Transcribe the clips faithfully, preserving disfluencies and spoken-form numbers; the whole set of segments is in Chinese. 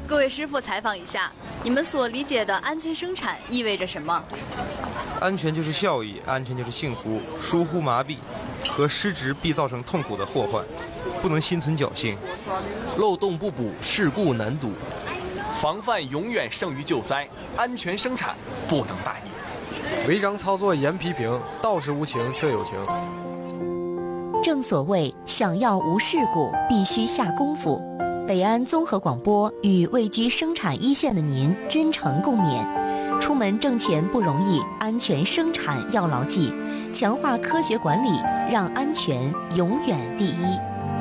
各位师傅，采访一下，你们所理解的安全生产意味着什么？ 安全就是效益，安全就是幸福。疏忽麻痹和失职必造成痛苦的祸患，不能心存侥幸。 漏洞不补，事故难堵。防范永远胜于救灾，安全生产不能大意。 违章操作严批评，道是无情却有情。 正所谓，想要无事故，必须下功夫。北安综合广播与位居生产一线的您真诚共勉。出门挣钱不容易，安全生产要牢记，强化科学管理，让安全永远第一。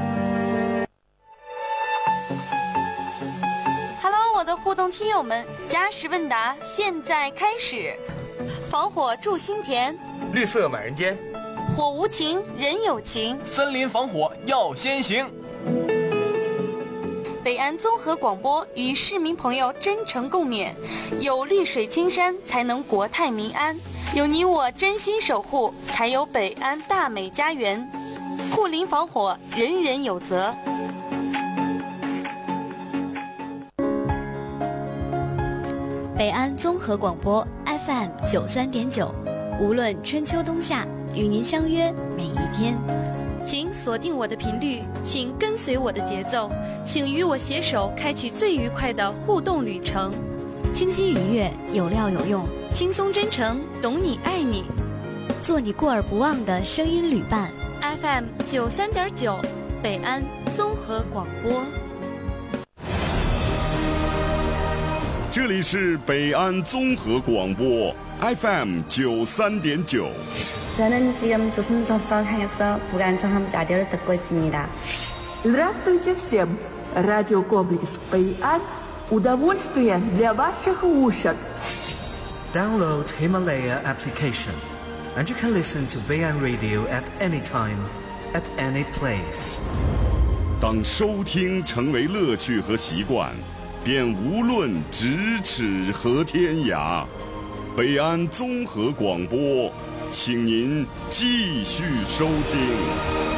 Hello， 我的互动听友们，加时问答现在开始。防火助心田， 绿色满人间， 火无情人有情， 森林防火要先行。 北安综合广播与市民朋友真诚共勉，有绿水青山才能国泰民安，有你我真心守护才有北安大美家园。护林防火人人有责。 北安综合广播 F M 九三点九，无论春秋冬夏，与您相约每一天。 请锁定我的频率，请跟随我的节奏，请与我携手开启最愉快的互动旅程。 清晰愉悦，有料有用， 轻松真诚，懂你爱你， 做你过而不忘的声音旅伴。 F M 九三点九，北安综合广播。 这里是北安综合广播 F M 九三点九。 저는 지금 조선소속 향해서 북한정함 라디오를 듣고 있습니다. Здравствуйте всем! Радиокомплекс «Бэйан» удовольствие для ваших ушек. Download Himalaya application, and you can listen to Bэйан Radio at any time, at any place. 当收听成为乐趣和习惯，便无论咫尺和天涯。北安综合广播，请您继续收听。